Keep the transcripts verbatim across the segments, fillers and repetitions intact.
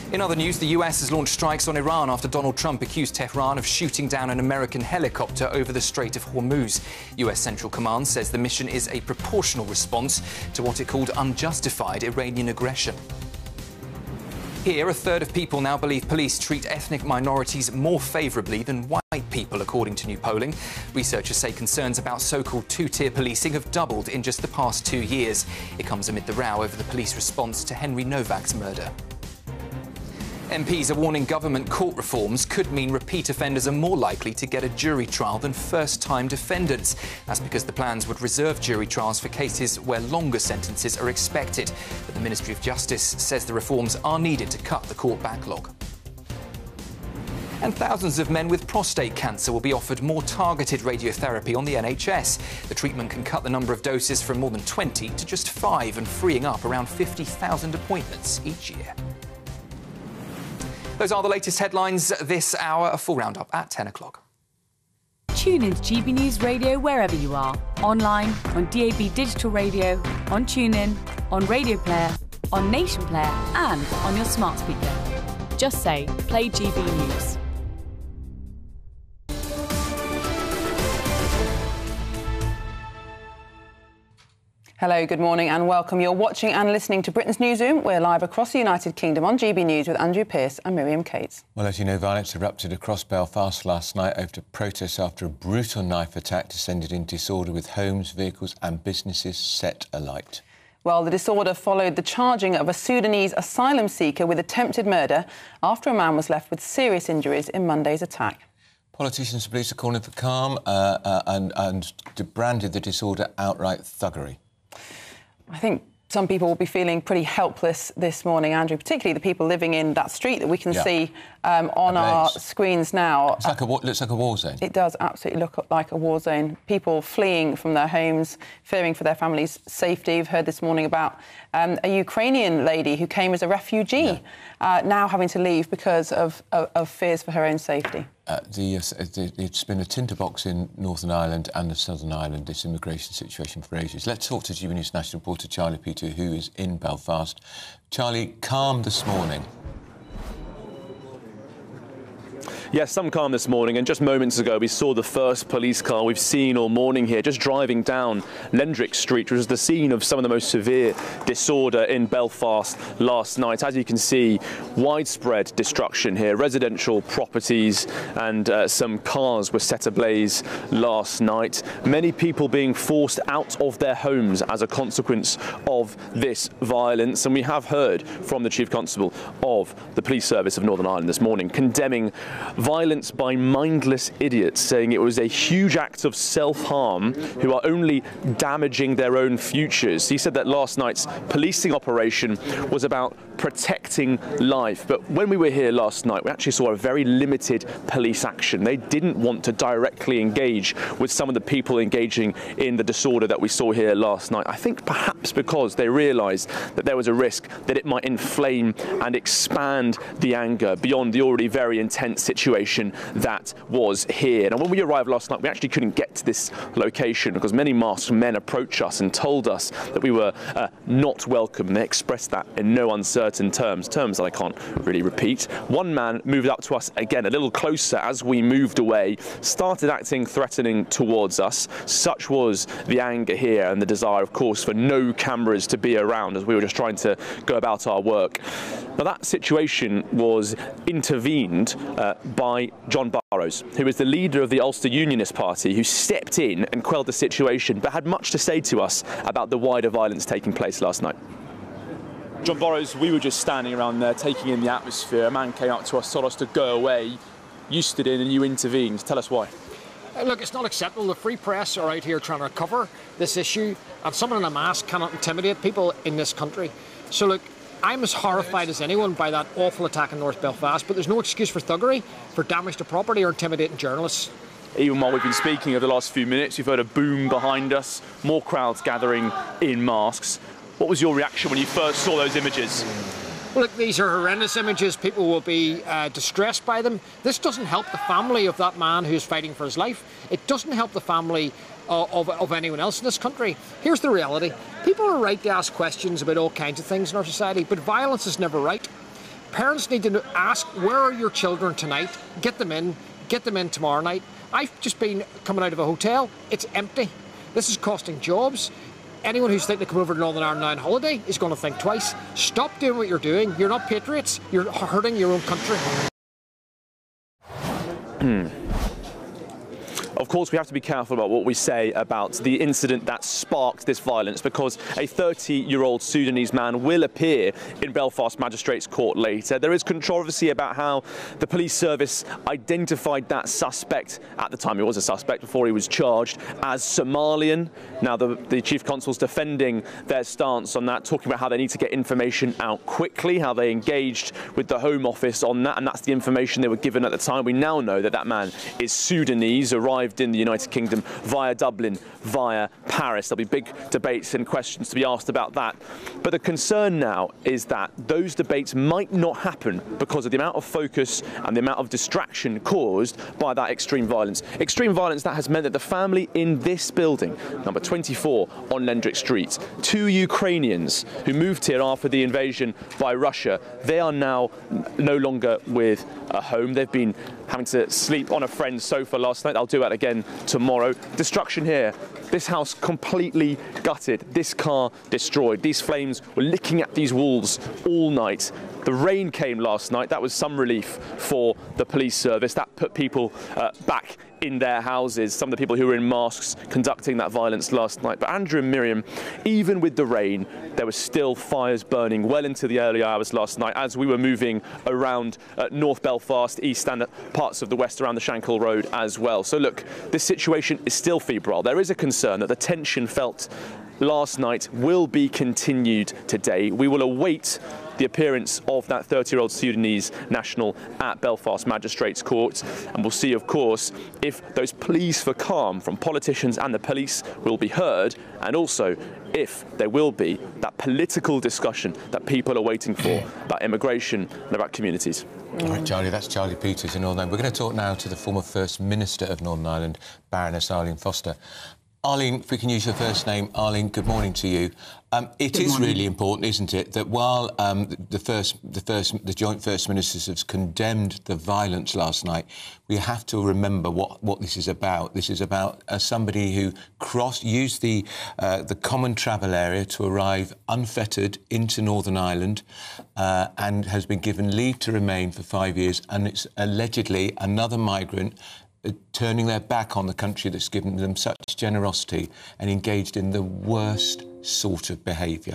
In other news, the U S has launched strikes on Iran after Donald Trump accused Tehran of shooting down an American helicopter over the Strait of Hormuz. U S Central Command says the mission is a proportional response to what it called unjustified Iranian aggression. Here, a third of people now believe police treat ethnic minorities more favourably than white people, according to new polling. Researchers say concerns about so-called two-tier policing have doubled in just the past two years. It comes amid the row over the police response to Henry Novak's murder. M Ps are warning government court reforms could mean repeat offenders are more likely to get a jury trial than first-time defendants. That's because the plans would reserve jury trials for cases where longer sentences are expected. But the Ministry of Justice says the reforms are needed to cut the court backlog. And thousands of men with prostate cancer will be offered more targeted radiotherapy on the N H S. The treatment can cut the number of doses from more than twenty to just five and freeing up around fifty thousand appointments each year. Those are the latest headlines this hour. A full roundup at ten o'clock. Tune in to G B News Radio wherever you are. Online, on D A B Digital Radio, on TuneIn, on Radio Player, on Nation Player and on your smart speaker. Just say, play G B News. Hello, good morning and welcome. You're watching and listening to Britain's Newsroom. We're live across the United Kingdom on G B News with Andrew Pearce and Miriam Cates. Well, as you know, violence erupted across Belfast last night over protests after a brutal knife attack descended in disorder with homes, vehicles and businesses set alight. Well, the disorder followed the charging of a Sudanese asylum seeker with attempted murder after a man was left with serious injuries in Monday's attack. Politicians and police are calling for calm uh, uh, and, and branded the disorder outright thuggery. I think some people will be feeling pretty helpless this morning, Andrew, particularly the people living in that street that we can yeah. see um, on our screens now. It's like a, looks like a war zone. It does absolutely look like a war zone. People fleeing from their homes, fearing for their families' safety. We've heard this morning about um, a Ukrainian lady who came as a refugee, yeah. uh, now having to leave because of, of, of fears for her own safety. Uh, the, uh, the, it's been a tinderbox in Northern Ireland and the Southern Ireland, this immigration situation for ages. Let's talk to G B News national reporter Charlie Peter, who is in Belfast. Charlie, calm this morning. Yes, some calm this morning, and just moments ago we saw the first police car we've seen all morning here, just driving down Lendrick Street, which was the scene of some of the most severe disorder in Belfast last night. As you can see, widespread destruction here, residential properties and uh, some cars were set ablaze last night. Many people being forced out of their homes as a consequence of this violence, and we have heard from the Chief Constable of the Police Service of Northern Ireland this morning condemning violence by mindless idiots, saying it was a huge act of self-harm who are only damaging their own futures. He said that last night's policing operation was about protecting life. But when we were here last night, we actually saw a very limited police action. They didn't want to directly engage with some of the people engaging in the disorder that we saw here last night. I think perhaps because they realised that there was a risk that it might inflame and expand the anger beyond the already very intense situation that was here. Now, when we arrived last night, we actually couldn't get to this location because many masked men approached us and told us that we were uh, not welcome. And they expressed that in no uncertain terms, terms that I can't really repeat. One man moved up to us again a little closer as we moved away, started acting threatening towards us. Such was the anger here and the desire, of course, for no cameras to be around as we were just trying to go about our work. Now, that situation was intervened uh, by John Barrows, who is the leader of the Ulster Unionist Party, who stepped in and quelled the situation, but had much to say to us about the wider violence taking place last night. John Barrows, we were just standing around there taking in the atmosphere. A man came up to us, told us to go away. You stood in and you intervened. Tell us why. Uh, look, it's not acceptable. The Free Press are out here trying to cover this issue, and someone in a mask cannot intimidate people in this country. So, look, I'm as horrified as anyone by that awful attack in North Belfast, but there's no excuse for thuggery, for damage to property or intimidating journalists. Even while we've been speaking over the last few minutes, you've heard a boom behind us, more crowds gathering in masks. What was your reaction when you first saw those images? Well, look, these are horrendous images. People will be uh, distressed by them. This doesn't help the family of that man who's fighting for his life. It doesn't help the family uh, of, of anyone else in this country. Here's the reality. People are right to ask questions about all kinds of things in our society, but violence is never right. Parents need to know, ask, where are your children tonight? Get them in, get them in tomorrow night. I've just been coming out of a hotel. It's empty. This is costing jobs. Anyone who's thinking to come over to Northern Ireland now on holiday is going to think twice. Stop doing what you're doing. You're not patriots. You're hurting your own country. Hmm. Of course, we have to be careful about what we say about the incident that sparked this violence, because a thirty-year-old Sudanese man will appear in Belfast Magistrates Court later. There is controversy about how the police service identified that suspect, at the time he was a suspect before he was charged, as Somalian. Now, the, the Chief Constable's defending their stance on that, talking about how they need to get information out quickly, how they engaged with the Home Office on that, and that's the information they were given at the time. We now know that that man is Sudanese, arrived in the United Kingdom via Dublin, via Paris. There'll be big debates and questions to be asked about that. But the concern now is that those debates might not happen because of the amount of focus and the amount of distraction caused by that extreme violence. Extreme violence that has meant that the family in this building, number twenty-four on Lendrick Street, two Ukrainians who moved here after the invasion by Russia, they are now no longer with a home. They've been having to sleep on a friend's sofa last night. They'll do that again tomorrow. Destruction here. This house completely gutted. This car destroyed. These flames were licking at these walls all night. The rain came last night. That was some relief for the police service. That put people uh, back in their houses, some of the people who were in masks conducting that violence last night. But Andrew and Miriam, even with the rain, there were still fires burning well into the early hours last night as we were moving around uh, North Belfast, east and parts of the west around the Shankill Road as well. So look, this situation is still febrile. There is a concern that the tension felt last night will be continued today. We will await the appearance of that thirty-year-old Sudanese national at Belfast Magistrates Court, and we'll see, of course, if those pleas for calm from politicians and the police will be heard, and also if there will be that political discussion that people are waiting for about immigration and about communities. All right, Charlie, that's Charlie Peters in Northern Ireland. We're going to talk now to the former First Minister of Northern Ireland, Baroness Arlene Foster. Arlene, if we can use your first name, Arlene, good morning to you. Um, it good is morning. Really important, isn't it, that while um, the first, the first, the joint First Ministers have condemned the violence last night, we have to remember what, what this is about. This is about uh, somebody who crossed, used the uh, the common travel area to arrive unfettered into Northern Ireland, uh, and has been given leave to remain for five years, and it's allegedly another migrant Uh, turning their back on the country that's given them such generosity and engaged in the worst sort of behaviour.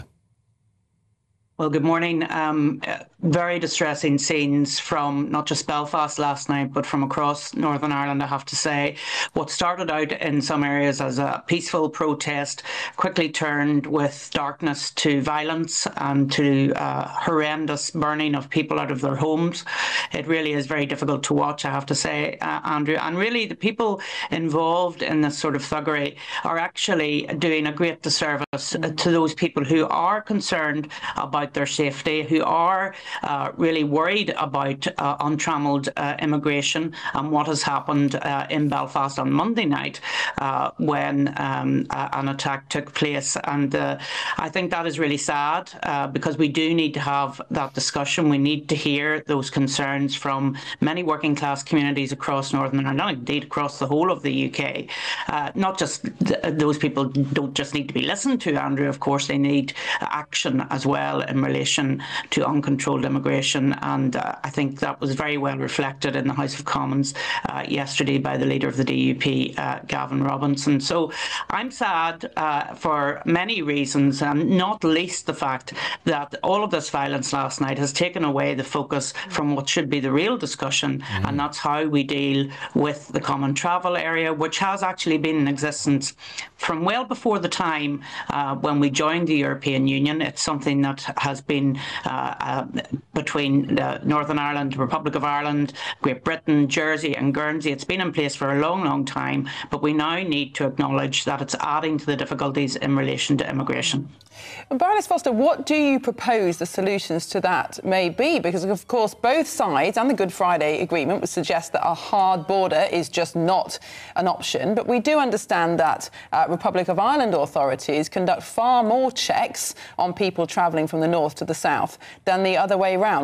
Well, good morning. Um, very distressing scenes from not just Belfast last night, but from across Northern Ireland, I have to say. What started out in some areas as a peaceful protest quickly turned with darkness to violence and to uh, horrendous burning of people out of their homes. It really is very difficult to watch, I have to say, uh, Andrew. And really, the people involved in this sort of thuggery are actually doing a great disservice uh, to those people who are concerned about their safety, who are uh, really worried about uh, untrammeled uh, immigration and what has happened uh, in Belfast on Monday night uh, when um, uh, an attack took place. And uh, I think that is really sad uh, because we do need to have that discussion. We need to hear those concerns from many working class communities across Northern Ireland, indeed across the whole of the U K. Uh, not just th those people don't just need to be listened to, Andrew, of course, they need action as well in relation to uncontrolled immigration, and uh, I think that was very well reflected in the House of Commons uh, yesterday by the leader of the D U P, uh, Gavin Robinson. So I'm sad uh, for many reasons, and not least the fact that all of this violence last night has taken away the focus from what should be the real discussion, mm-hmm. and that's how we deal with the common travel area, which has actually been in existence from well before the time uh, when we joined the European Union. It's something that has been uh, uh, between uh, Northern Ireland, the Republic of Ireland, Great Britain, Jersey and Guernsey. It's been in place for a long, long time, but we now need to acknowledge that it's adding to the difficulties in relation to immigration. Baroness Foster, what do you propose the solutions to that may be? Because, of course, both sides and the Good Friday Agreement would suggest that a hard border is just not an option. But we do understand that uh, Republic of Ireland authorities conduct far more checks on people travelling from the north to the south than the other way round.